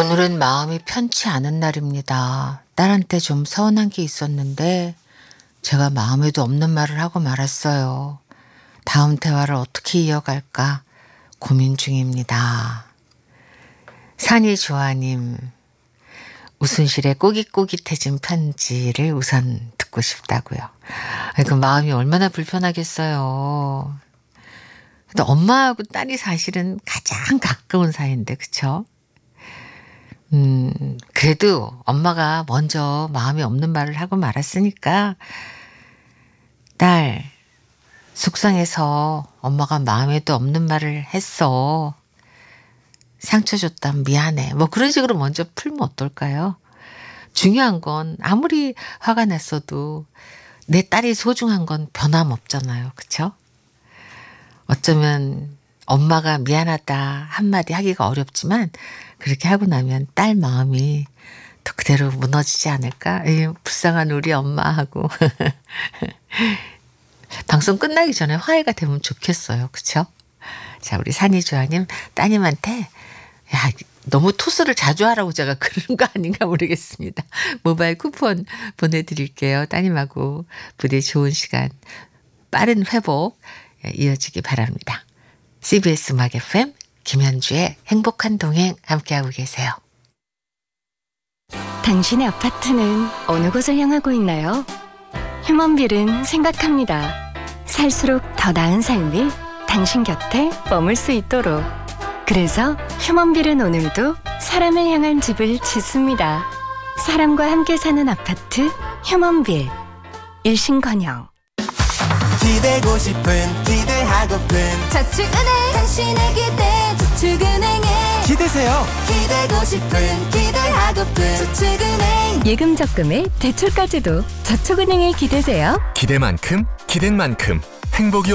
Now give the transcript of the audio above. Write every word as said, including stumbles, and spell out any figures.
오늘은 마음이 편치 않은 날입니다. 딸한테 좀 서운한 게 있었는데 제가 마음에도 없는 말을 하고 말았어요. 다음 대화를 어떻게 이어갈까 고민 중입니다. 산이 조아님, 웃음실에 꼬깃꼬깃해진 편지를 우선 듣고 싶다고요. 그 마음이 얼마나 불편하겠어요. 근데 엄마하고 딸이 사실은 가장 가까운 사이인데, 그쵸? 음, 그래도 엄마가 먼저 마음이 없는 말을 하고 말았으니까, 딸, 속상해서 엄마가 마음에도 없는 말을 했어. 상처 줬다면 미안해. 뭐 그런 식으로 먼저 풀면 어떨까요? 중요한 건 아무리 화가 났어도 내 딸이 소중한 건 변함없잖아요. 그쵸? 어쩌면 엄마가 미안하다 한마디 하기가 어렵지만 그렇게 하고 나면 딸 마음이 또 그대로 무너지지 않을까? 에이, 불쌍한 우리 엄마하고. 방송 끝나기 전에 화해가 되면 좋겠어요. 그쵸? 자, 우리 산이조아님 따님한테 야, 너무 토스를 자주 하라고 제가 그런 거 아닌가 모르겠습니다. 모바일 쿠폰 보내드릴게요. 따님하고 부디 좋은 시간, 빠른 회복 이어지기 바랍니다. 씨비에스 음악 에프엠 김현주의 행복한 동행 함께하고 계세요. 당신의 아파트는 어느 곳을 향하고 있나요? 휴먼빌은 생각합니다. 살수록 더 나은 삶이 당신 곁에 머물 수 있도록. 그래서 휴먼빌은 오늘도 사람을 향한 집을 짓습니다. 사람과 함께 사는 아파트 휴먼빌. 일신건영. 기대고 싶은 기대하고픈 저축은행 당신의 기대 저축은행에 기대세요. 기대고 싶은 기대하고픈 저축은행 예금 적금에 대출까지도 저축은행에 기대세요. 기대만큼 기댄 만큼 행복이